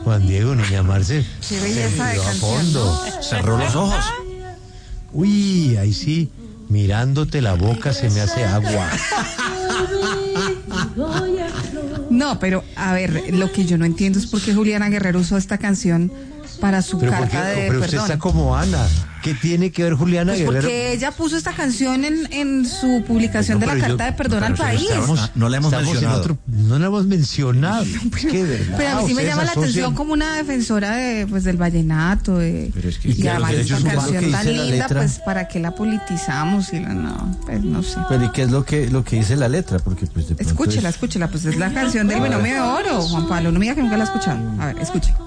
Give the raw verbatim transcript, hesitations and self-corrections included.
Juan Diego, niña Marce. Qué belleza de a canción, fondo. ¿no? Cerró los ojos. Uy, ahí sí, mirándote la boca se me hace agua. No, pero a ver, lo que yo no entiendo es por qué Juliana Guerrero usó esta canción para su Pero, ¿por carta qué? de Pero usted perdón. está como Ana. ¿Qué tiene que ver Juliana Pues Guerrero? porque ella puso esta canción en, en su publicación No, de la pero yo- carta de perdón no, al pero país. estamos- No la hemos estamos en mencionado. otro- no la hemos mencionado. Es que, de verdad, Pero a mí sí me ustedes llama la asocian- atención como una defensora de, pues, del vallenato, de, Pero es que- y y que además los esta derechos humanos canción que tan dice la linda, letra- pues para qué la politizamos y la no, pues no sé. Pero ¿y qué es lo que lo que dice la letra? Porque pues de pronto Escúchela, es- escúchela, pues es la canción del binomio de oro, Juan Pablo, no me diga que nunca la ha escuchado. A ver, escuche.